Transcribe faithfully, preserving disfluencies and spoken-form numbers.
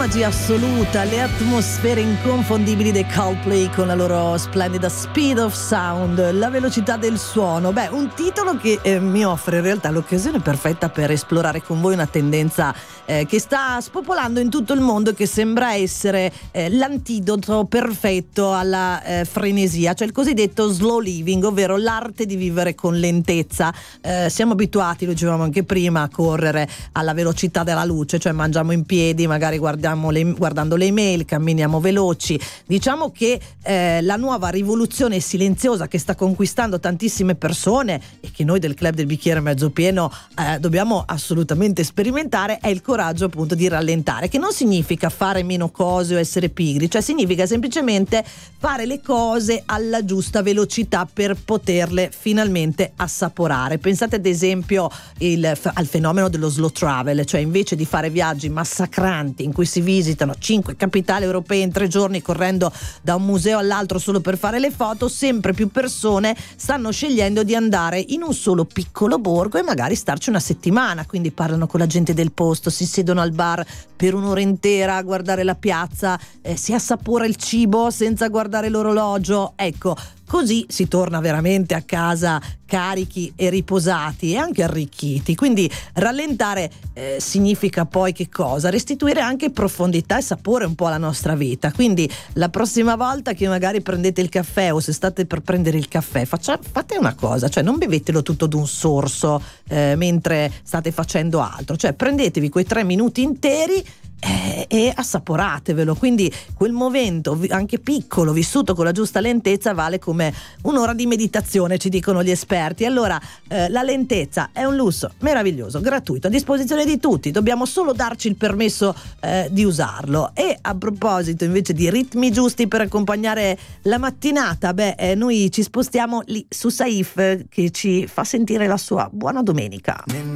magia assoluta, le atmosfere inconfondibili dei Coldplay con la loro splendida Speed of Sound, la velocità del suono. Beh, un titolo che eh, mi offre in realtà l'occasione perfetta per esplorare con voi una tendenza eh, che sta spopolando in tutto il mondo e che sembra essere eh, l'antidoto perfetto alla eh, frenesia, cioè il cosiddetto slow living, ovvero l'arte di vivere con lentezza. Eh, siamo abituati, lo dicevamo anche prima, a correre alla velocità della luce, cioè mangiamo in piedi, magari guardiamo le, guardando le email, camminiamo veloci. Diciamo che eh, la nuova rivoluzione silenziosa che sta conquistando tantissime persone e che noi del Club del Bicchiere Mezzo Pieno eh, dobbiamo assolutamente sperimentare è il coraggio appunto di rallentare, che non significa fare meno cose o essere pigri, cioè significa semplicemente fare le cose alla giusta velocità per poterle finalmente assaporare. Pensate ad esempio il, al fenomeno dello slow travel, cioè invece di fare viaggi massacranti in cui si visitano cinque capitali europee in tre giorni correndo da un museo all'altro solo per fare le foto, sempre più persone stanno scegliendo di andare in un solo piccolo borgo e magari starci una settimana, quindi parlano con la gente del posto, si siedono al bar per un'ora intera a guardare la piazza, eh, si assapora il cibo senza guardare l'orologio. Ecco, così si torna veramente a casa carichi e riposati e anche arricchiti. Quindi rallentare eh, significa poi che cosa? Restituire anche profondità e sapore un po' alla nostra vita. Quindi la prossima volta che magari prendete il caffè o se state per prendere il caffè, faccia, fate una cosa, cioè non bevetelo tutto d'un sorso eh, mentre state facendo altro, cioè prendetevi quei tre minuti interi Eh, e assaporatevelo. Quindi quel momento anche piccolo vissuto con la giusta lentezza vale come un'ora di meditazione, ci dicono gli esperti. Allora eh, la lentezza è un lusso meraviglioso, gratuito, a disposizione di tutti, dobbiamo solo darci il permesso eh, di usarlo. E a proposito invece di ritmi giusti per accompagnare la mattinata, beh eh, noi ci spostiamo lì su Saif, che ci fa sentire la sua buona domenica.